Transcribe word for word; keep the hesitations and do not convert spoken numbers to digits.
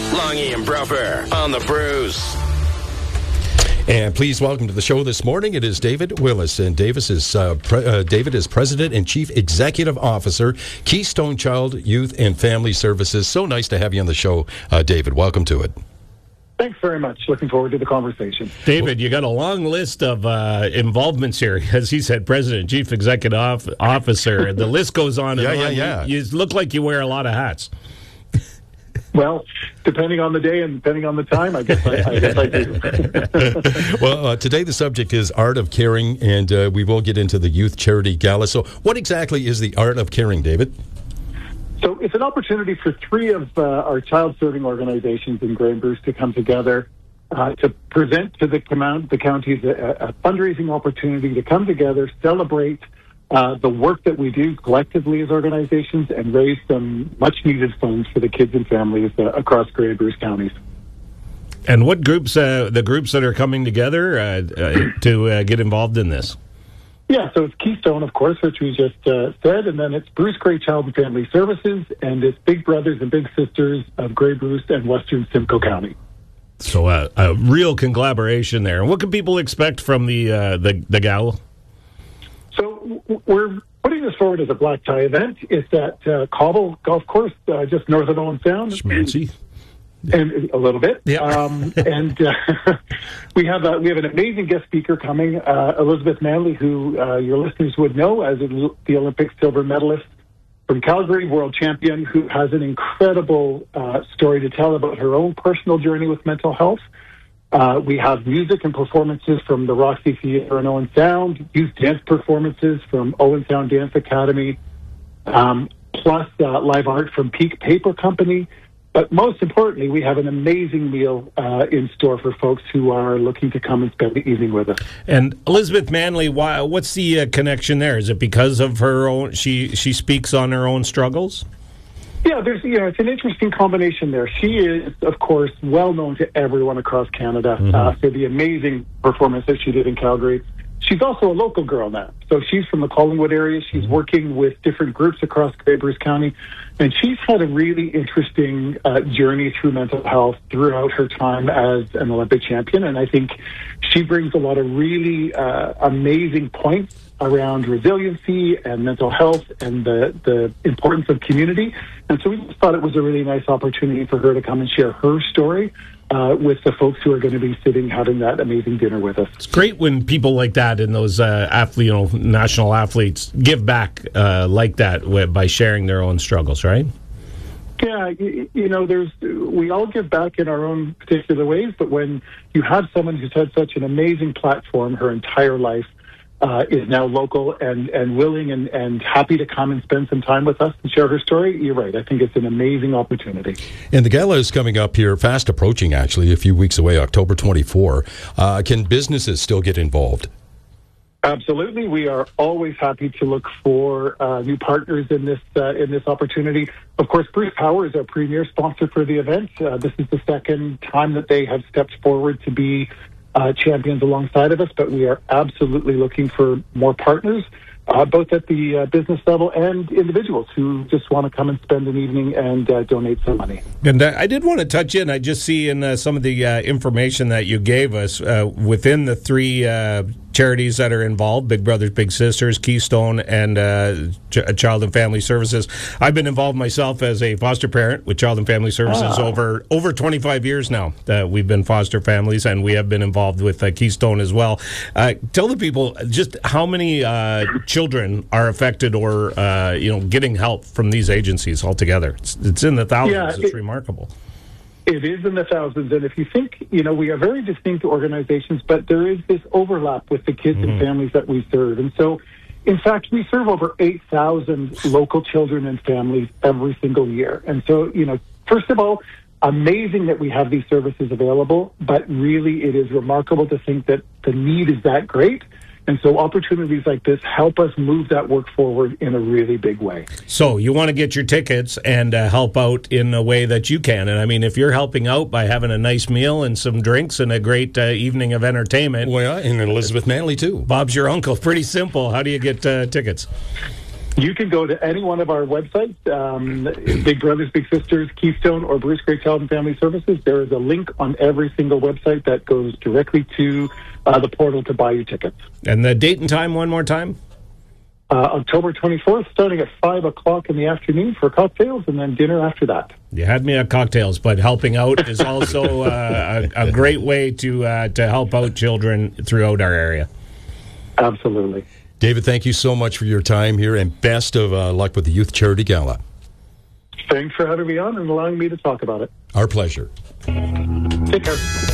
Longy and Bruffer on the Bruce. And please welcome to the show this morning. It is David Willis, and Davis is uh, pre- uh, David is President and Chief Executive Officer, Keystone Child, Youth, and Family Services. So nice to have you on the show, uh, David. Welcome to it. Thanks very much. Looking forward to the conversation. David, you got a long list of uh, involvements here. As he said, President, Chief Executive Officer. The list goes on and yeah, on. Yeah, yeah, You, you look like you wear a lot of hats. Well, depending on the day and depending on the time, I guess I, I, guess I do. Well, uh, today the subject is Art of Caring, and uh, we will get into the Youth Charity Gala. So what exactly is the Art of Caring, David? So it's an opportunity for three of uh, our child-serving organizations in Grey Bruce to come together uh, to present to the, com- the counties a, a fundraising opportunity to come together, celebrate Uh, the work that we do collectively as organizations, and raise some much-needed funds for the kids and families uh, across Grey Bruce counties. And what groups, uh, the groups that are coming together uh, uh, to uh, get involved in this? Yeah, so it's Keystone, of course, which we just uh, said, and then it's Bruce Grey Child and Family Services, and it's Big Brothers and Big Sisters of Grey Bruce and Western Simcoe County. So uh, a real collaboration there. And what can people expect from the uh, the, the gala? So we're putting this forward as a black tie event. It's at uh, Cobble Golf Course, uh, just north of Owen Sound. Schmancy. And a little bit. Yeah. Um, and uh, we have a, we have an amazing guest speaker coming, uh, Elizabeth Manley, who uh, your listeners would know as the Olympic silver medalist from Calgary, world champion, who has an incredible uh, story to tell about her own personal journey with mental health. Uh, we have music and performances from the Roxy Theatre and Owen Sound, youth dance performances from Owen Sound Dance Academy, um, plus uh, live art from Peak Paper Company. But most importantly, we have an amazing meal uh, in store for folks who are looking to come and spend the evening with us. And Elizabeth Manley, why, what's the uh, connection there? Is it because of her own? She she speaks on her own struggles. Yeah, there's you know it's an interesting combination there. She is, of course, well known to everyone across Canada mm-hmm. uh, for the amazing performance that she did in Calgary. She's also a local girl now, so she's from the Collingwood area. She's mm-hmm. working with different groups across Grey Bruce County, and she's had a really interesting uh, journey through mental health throughout her time as an Olympic champion. And I think she brings a lot of really uh, amazing points around resiliency and mental health and the, the importance of community. And so we just thought it was a really nice opportunity for her to come and share her story uh, with the folks who are going to be sitting having that amazing dinner with us. It's great when people like that and those uh, athlete, you know, national athletes give back uh, like that by sharing their own struggles, right? Yeah, you, you know, there's we all give back in our own particular ways, but when you have someone who's had such an amazing platform her entire life, Uh, is now local and, and willing and, and happy to come and spend some time with us and share her story, you're right. I think it's an amazing opportunity. And the gala is coming up here, fast approaching actually, a few weeks away, October twenty-fourth. Uh, can businesses still get involved? Absolutely. We are always happy to look for uh, new partners in this uh, in this opportunity. Of course, Bruce Power is our premier sponsor for the event. Uh, this is the second time that they have stepped forward to be Uh, champions alongside of us, but we are absolutely looking for more partners, uh, both at the uh, business level and individuals who just want to come and spend an evening and uh, donate some money. And uh, I did want to touch in, I just see in uh, some of the uh, information that you gave us uh, within the three uh, charities that are involved, Big Brothers Big Sisters, Keystone, and uh, Ch- Child and Family Services. I've been involved myself as a foster parent with Child and Family Services ah. over over twenty-five years now. Uh, we've been foster families, and we have been involved with uh, Keystone as well. Uh, tell the people just how many uh, children are affected or uh, you know getting help from these agencies altogether. It's, it's in the thousands. Yeah, it's it, remarkable. It is in the thousands, and if you think, you know, we are very distinct organizations, but there is this overlap with the kids mm-hmm. and families that we serve. And so, in fact, we serve over eight thousand local children and families every single year. And so, you know, first of all, amazing that we have these services available, but really it is remarkable to think that the need is that great. And so opportunities like this help us move that work forward in a really big way. So you want to get your tickets and uh, help out in a way that you can. And I mean, if you're helping out by having a nice meal and some drinks and a great uh, evening of entertainment. Well, yeah, and Elizabeth Manley, too. Bob's your uncle. Pretty simple. How do you get uh, tickets? You can go to any one of our websites, um, Big Brothers Big Sisters, Keystone, or Bruce Grey Child and Family Services. There is a link on every single website that goes directly to uh, the portal to buy your tickets. And the date and time one more time? Uh, October twenty-fourth, starting at five o'clock in the afternoon for cocktails, and then dinner after that. You had me at cocktails, but helping out is also uh, a, a great way to uh, to help out children throughout our area. Absolutely. David, thank you so much for your time here, and best of uh, luck with the Youth Charity Gala. Thanks for having me on and allowing me to talk about it. Our pleasure. Take care.